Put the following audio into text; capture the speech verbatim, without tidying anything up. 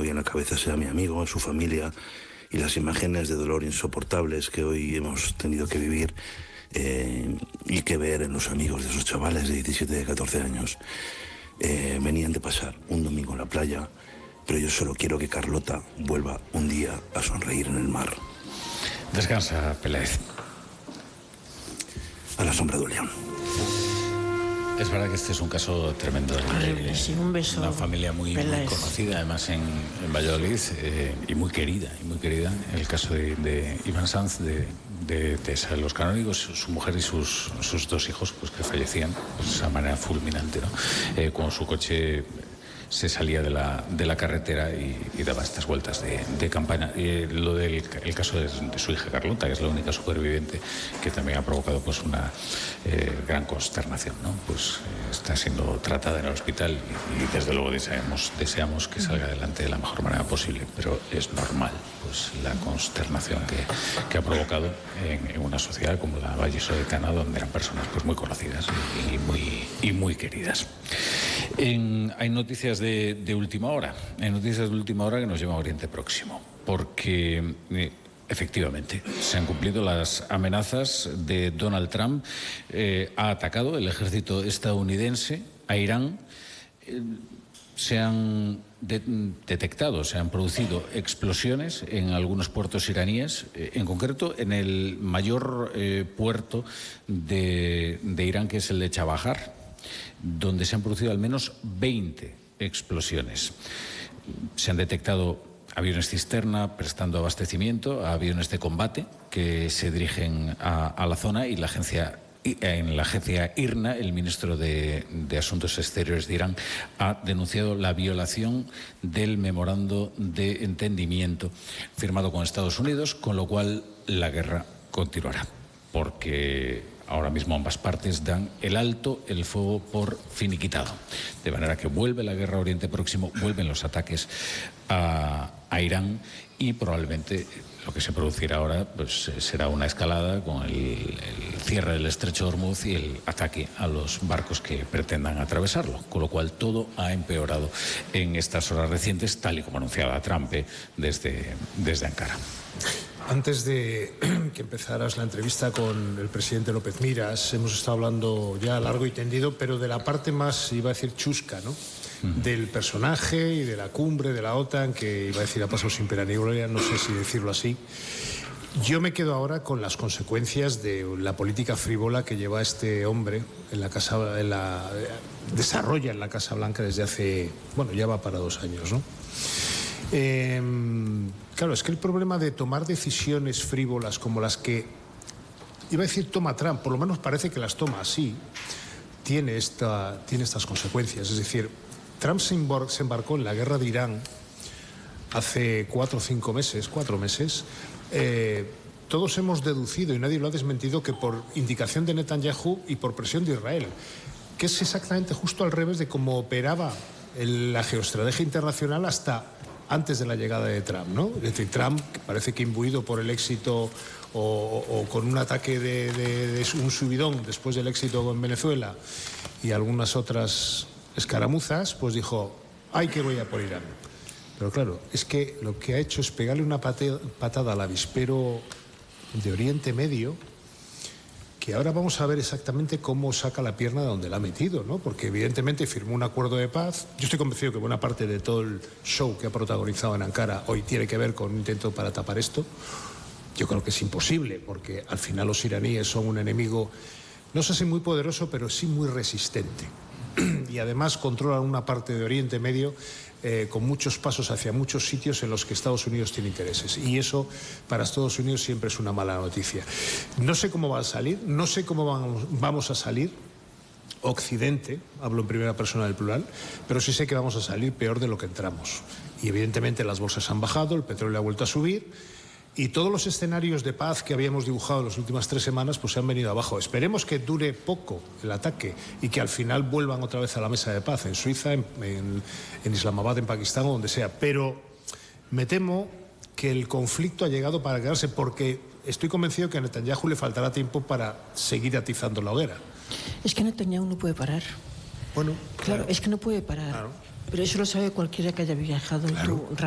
hoy en la cabeza sea mi amigo, su familia y las imágenes de dolor insoportables que hoy hemos tenido que vivir eh, y que ver en los amigos de esos chavales de diecisiete, de catorce años. Eh, venían de pasar un domingo en la playa, pero yo solo quiero que Carlota vuelva un día a sonreír en el mar. Descansa, Peláez. A la sombra de un león. Es verdad que este es un caso tremendo. Horrible, sí, un beso. Una familia muy, muy conocida, además en, en Valladolid, eh, y muy querida, y muy querida. El caso de, de Iván Sanz, de, de Teresa de los Canónigos, su mujer y sus, sus dos hijos, pues que fallecían pues, de esa manera fulminante, ¿no? Eh, cuando su coche se salía de la, de la carretera y, y daba estas vueltas de, de campana. Y lo del el caso de, de su hija Carlota, que es la única superviviente, que también ha provocado pues una eh, gran consternación, ¿no? Pues eh, está siendo tratada en el hospital y, y desde luego deseamos, deseamos que salga adelante de la mejor manera posible, pero es normal pues la consternación que, que ha provocado en, en una sociedad como la vallisoletana, donde eran personas pues muy conocidas y, y muy, y muy queridas. En, hay noticias de, de última hora, hay noticias de última hora que nos llevan a Oriente Próximo, porque eh, efectivamente se han cumplido las amenazas de Donald Trump. Eh, ha atacado el ejército estadounidense a Irán. Eh, se han de, detectado, se han producido explosiones en algunos puertos iraníes, eh, en concreto en el mayor eh, puerto de, de Irán, que es el de Chabahar, donde se han producido al menos veinte explosiones. Se han detectado aviones cisterna prestando abastecimiento a aviones de combate que se dirigen a, a la zona, y la agencia en la agencia I R N A, el ministro de, de Asuntos Exteriores de Irán, ha denunciado la violación del memorando de entendimiento firmado con Estados Unidos, con lo cual la guerra continuará, porque ahora mismo ambas partes dan el alto el fuego por finiquitado, de manera que vuelve la guerra a Oriente Próximo, vuelven los ataques a, a Irán, y probablemente lo que se producirá ahora pues, será una escalada con el, el cierre del estrecho de Hormuz y el ataque a los barcos que pretendan atravesarlo, con lo cual todo ha empeorado en estas horas recientes, tal y como anunciaba Trump desde, desde Ankara. Antes de que empezaras la entrevista con el presidente López Miras, hemos estado hablando ya largo y tendido, pero de la parte más, iba a decir, chusca, ¿no? Uh-huh. Del personaje y de la cumbre de la OTAN, que iba a decir a paso sin pena ni gloria, no sé si decirlo así. Yo me quedo ahora con las consecuencias de la política frívola que lleva este hombre en la casa, en la, desarrolla en la Casa Blanca desde hace, bueno, ya va para dos años, ¿no? Eh, claro, es que el problema de tomar decisiones frívolas como las que, iba a decir toma Trump, por lo menos parece que las toma así, tiene, esta, tiene estas consecuencias. Es decir, Trump se embarcó en la guerra de Irán hace cuatro o cinco meses, cuatro meses. Eh, todos hemos deducido, y nadie lo ha desmentido, que por indicación de Netanyahu y por presión de Israel, que es exactamente justo al revés de cómo operaba el, la geoestrategia internacional hasta antes de la llegada de Trump, ¿no? Es decir, Trump parece que imbuido por el éxito o, o, o con un ataque de, de, de un subidón después del éxito en Venezuela y algunas otras escaramuzas, pues dijo, ¡ay, que voy a por Irán! Pero claro, es que lo que ha hecho es pegarle una patada al avispero de Oriente Medio, que ahora vamos a ver exactamente cómo saca la pierna de donde la ha metido, ¿no? Porque evidentemente firmó un acuerdo de paz. Yo estoy convencido que buena parte de todo el show que ha protagonizado en Ankara hoy tiene que ver con un intento para tapar esto. Yo creo que es imposible, porque al final los iraníes son un enemigo, no sé si muy poderoso, pero sí muy resistente. Y además controlan una parte de Oriente Medio eh, con muchos pasos hacia muchos sitios en los que Estados Unidos tiene intereses. Y eso para Estados Unidos siempre es una mala noticia. No sé cómo va a salir, no sé cómo vamos, vamos a salir Occidente, hablo en primera persona del plural, pero sí sé que vamos a salir peor de lo que entramos. Y evidentemente las bolsas han bajado, el petróleo ha vuelto a subir, y todos los escenarios de paz que habíamos dibujado en las últimas tres semanas pues se han venido abajo. Esperemos que dure poco el ataque y que al final vuelvan otra vez a la mesa de paz, en Suiza, en, en, en Islamabad, en Pakistán o donde sea. Pero me temo que el conflicto ha llegado para quedarse, porque estoy convencido que a Netanyahu le faltará tiempo para seguir atizando la hoguera. Es que Netanyahu no puede parar. Bueno, claro, claro. es que no puede parar. Claro. Pero eso lo sabe cualquiera que haya viajado. Claro. Tú,